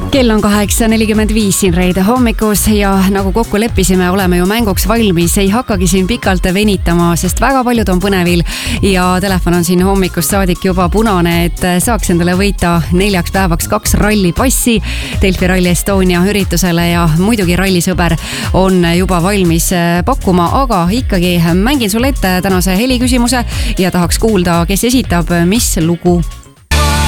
Kell on 8:45 siin reede hommikus ja nagu kokku leppisime, oleme ju mänguks valmis. Ei hakkagi siin pikalt venitama, sest väga paljud on põnevil ja telefon on siin hommikust saadik juba punane, et saaks endale võita 4 päevaks 2 rallipassi Delfi Rally Estonia üritusele ja muidugi rallisõber on juba valmis pakkuma, aga ikkagi mängin sulle ette tänase heliküsimuse ja tahaks kuulda, kes esitab, mis lugu